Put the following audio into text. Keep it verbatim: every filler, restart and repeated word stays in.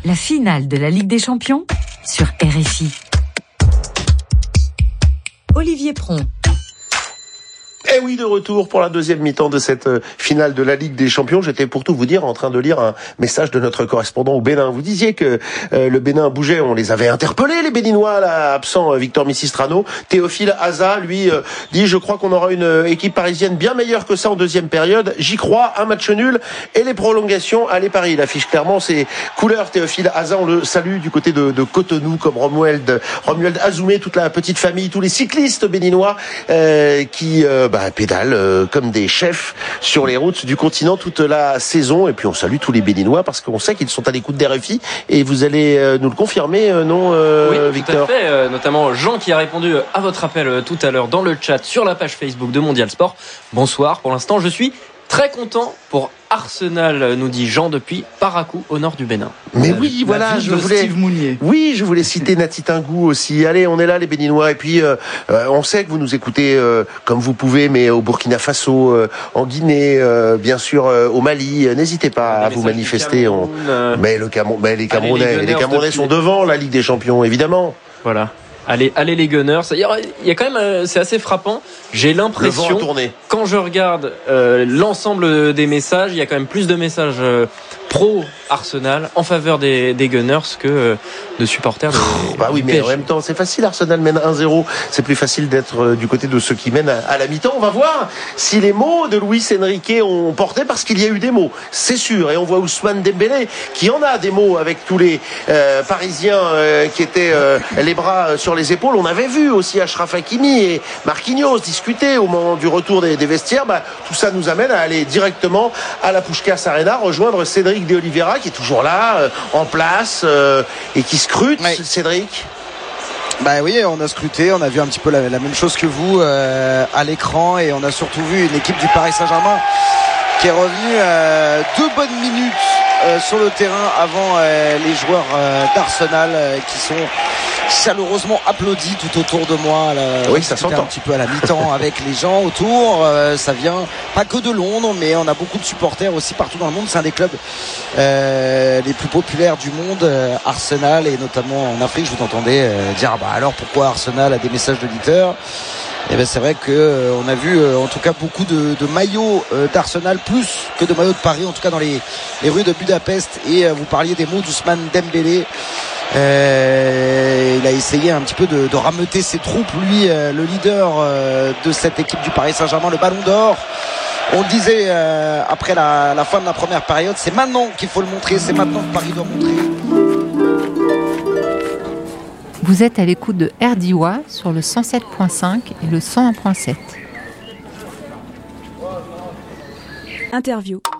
La finale de la Ligue des Champions sur R F I. Olivier Pron. Et oui, de retour pour la deuxième mi-temps de cette finale de la Ligue des Champions. J'étais pour tout vous dire en train de lire un message de notre correspondant au Bénin. Vous disiez que euh, le Bénin bougeait, on les avait interpellés, les Béninois, là, absent euh, Victor Missistrano. Théophile Aza, lui, euh, dit « Je crois qu'on aura une équipe parisienne bien meilleure que ça en deuxième période. J'y crois, un match nul et les prolongations. Allez Paris ». Il affiche clairement ses couleurs. Théophile Aza, on le salue du côté de, de Cotonou, comme Romuald, Romuald Azoumé, toute la petite famille, tous les cyclistes béninois euh, qui... Euh, bah, pédale euh, comme des chefs sur les routes du continent toute la saison. Et puis on salue tous les Béninois parce qu'on sait qu'ils sont à l'écoute d'R F I et vous allez euh, nous le confirmer, euh, non euh, oui, Victor? Tout à fait, euh, notamment Jean qui a répondu à votre appel euh, tout à l'heure dans le chat sur la page Facebook de Mondial Sport. Bonsoir, pour l'instant je suis très content pour Arsenal, nous dit Jean depuis Parakou au nord du Bénin. Mais oui, voilà, je voulais. Oui, je voulais citer Nati Tingou aussi. Allez, on est là, les Béninois. Et puis, euh, on sait que vous nous écoutez euh, comme vous pouvez, mais au Burkina Faso, euh, en Guinée, euh, bien sûr, euh, au Mali. N'hésitez pas à vous manifester. Cameroun, on... euh... Mais le Cameroun, mais les Camerounais, allez, les, les Camerounais depuis... sont devant la Ligue des Champions, évidemment. Voilà. Allez, allez les Gunners. Il y a, il y a quand même, c'est assez frappant. J'ai l'impression, quand je regarde euh, l'ensemble des messages, il y a quand même plus de messages euh, pro Arsenal en faveur des, des Gunners que euh, de supporters. De, oh, bah oui, mais P S G. En même temps, c'est facile. Arsenal mène un zéro. C'est plus facile d'être euh, du côté de ceux qui mènent à, à la mi-temps. On va voir si les mots de Luis Enrique ont porté, parce qu'il y a eu des mots, c'est sûr. Et on voit Ousmane Dembélé qui en a des mots avec tous les euh, Parisiens euh, qui étaient euh, les bras sur les épaules. On avait vu aussi Achraf Hakimi et Marquinhos discuter au moment du retour des, des vestiaires. Bah, tout ça nous amène à aller directement à la Puskás Arena, rejoindre Cédric de Oliveira qui est toujours là, euh, en place euh, et qui scrute. Ouais. Cédric. Bah oui, on a scruté, on a vu un petit peu la, la même chose que vous euh, à l'écran, et on a surtout vu une équipe du Paris Saint-Germain qui est revenue euh, deux bonnes minutes euh, sur le terrain avant euh, les joueurs euh, d'Arsenal euh, qui sont chaleureusement applaudis tout autour de moi. Là, oui, ça s'entend un petit peu à la mi-temps avec les gens autour. Euh, ça vient pas que de Londres, mais on a beaucoup de supporters aussi partout dans le monde. C'est un des clubs euh, les plus populaires du monde, euh, Arsenal, et notamment en Afrique. Je vous entendais euh, dire ah bah alors pourquoi Arsenal a des messages d'auditeurs. Et ben c'est vrai que euh, on a vu euh, en tout cas beaucoup de, de maillots euh, d'Arsenal, plus que de maillots de Paris, en tout cas dans les, les rues de Budapest. Et euh, vous parliez des mots d'Ousmane Dembélé. Euh, il a essayé un petit peu de, de rameuter ses troupes, lui, euh, le leader euh, de cette équipe du Paris Saint-Germain, le Ballon d'Or. On le disait euh, après la, la fin de la première période, c'est maintenant qu'il faut le montrer, c'est maintenant que Paris doit montrer. Vous êtes à l'écoute de R D W A sur le cent sept virgule cinq et le cent un virgule sept. Interview.